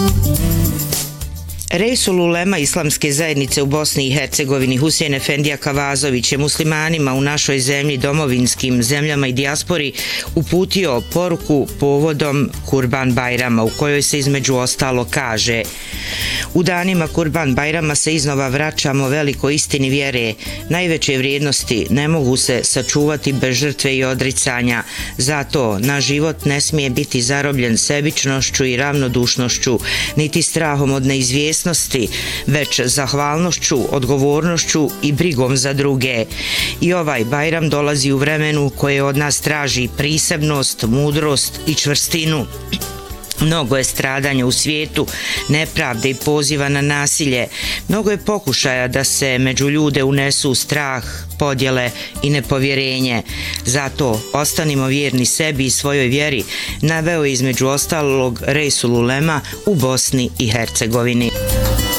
Reisul ulema Islamske zajednice u Bosni i Hercegovini Husein Efendija Kavazović je muslimanima u našoj zemlji, domovinskim zemljama i dijaspori uputio poruku povodom Kurban Bajrama, u kojoj se između ostalo kaže: u danima Kurban Bajrama se iznova vraćamo velikoj istini vjere. Najveće vrijednosti ne mogu se sačuvati bez žrtve i odricanja. Zato naš život ne smije biti zarobljen sebičnošću i ravnodušnošću, niti strahom od neizvjesnosti, već zahvalnošću, odgovornošću i brigom za druge. I ovaj Bajram dolazi u vremenu koje od nas traži prisebnost, mudrost i čvrstinu. Mnogo je stradanja u svijetu, nepravde i poziva na nasilje. Mnogo je pokušaja da se među ljude unesu strah, podjele i nepovjerenje. Zato ostanimo vjerni sebi i svojoj vjeri, naveo između ostalog Reisul ulema u Bosni i Hercegovini.